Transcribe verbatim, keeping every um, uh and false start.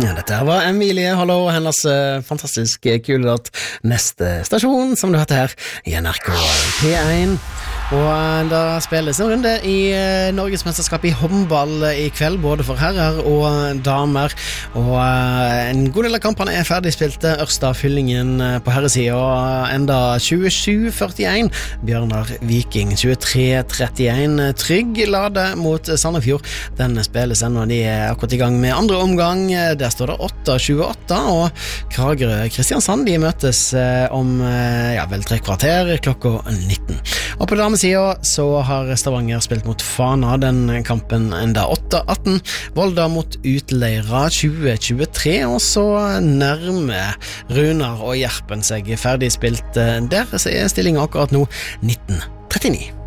Ja, dette her var Emilie Hallo og hennes uh, fantastisk kule låt Neste stasjon, som du hørte her i N R K P én. Og uh, da spilles en runde i uh, Norges mesterskap i håndball i kveld, både for herrer og uh, damer. Og uh, en god del av kampene er ferdigspilte. Ørsta Fyllingen uh, på herresiden, og uh, enda tjuesju førtien. Bjørnar Viking tjuetre trettien. Trygg Lade mot Sandefjord. Den spilles ennå, de er akkurat i gang med andre omgang. Der står det åtte tjueåtte, og Kragerø Kristiansand, de møtes uh, om uh, ja, vel tre kvarter klokka nitten. Og på damesiden så har Stavanger spilt mot Fana, den kampen enda åtte atten. Volda mot Utleira tjue tjuetre, og så nærmer Runar og Gjerpen seg ferdig spilt der, så er stillingen akkurat nå nitten trettini.